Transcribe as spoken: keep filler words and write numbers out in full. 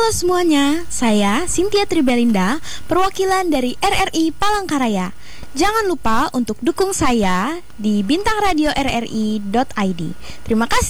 Halo semuanya, saya Cynthia Tribelinda, perwakilan dari R R I Palangkaraya. Jangan lupa untuk dukung saya di bintang radio r r i dot i d. Terima kasih.